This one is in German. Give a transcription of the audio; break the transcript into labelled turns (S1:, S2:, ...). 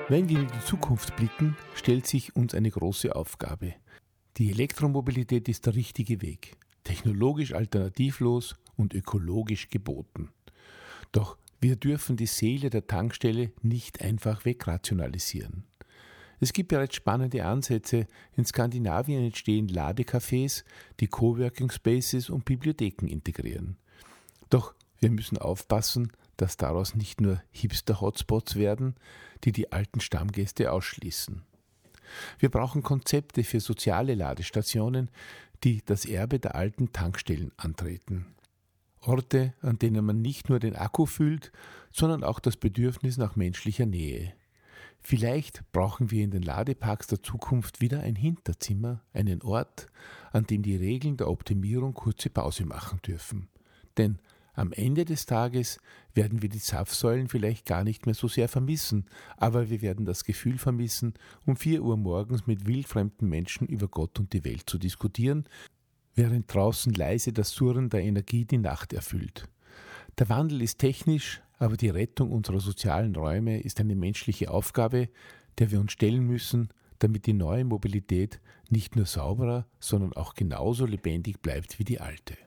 S1: Wenn wir in die Zukunft blicken, stellt sich uns eine große Aufgabe. Die Elektromobilität ist der richtige Weg, technologisch alternativlos und ökologisch geboten. Doch wir dürfen die Seele der Tankstelle nicht einfach wegrationalisieren. Es gibt bereits spannende Ansätze. In Skandinavien entstehen Ladecafés, die Coworking Spaces und Bibliotheken integrieren. Doch wir müssen aufpassen, dass daraus nicht nur Hipster-Hotspots werden, die die alten Stammgäste ausschließen. Wir brauchen Konzepte für soziale Ladestationen, die das Erbe der alten Tankstellen antreten. Orte, an denen man nicht nur den Akku füllt, sondern auch das Bedürfnis nach menschlicher Nähe. Vielleicht brauchen wir in den Ladeparks der Zukunft wieder ein Hinterzimmer, einen Ort, an dem die Regeln der Optimierung kurze Pause machen dürfen. Denn am Ende des Tages werden wir die Zapfsäulen vielleicht gar nicht mehr so sehr vermissen, aber wir werden das Gefühl vermissen, um 4 Uhr morgens mit wildfremden Menschen über Gott und die Welt zu diskutieren, während draußen leise das Surren der Energie die Nacht erfüllt. Der Wandel ist technisch, aber die Rettung unserer sozialen Räume ist eine menschliche Aufgabe, der wir uns stellen müssen, damit die neue Mobilität nicht nur sauberer, sondern auch genauso lebendig bleibt wie die alte.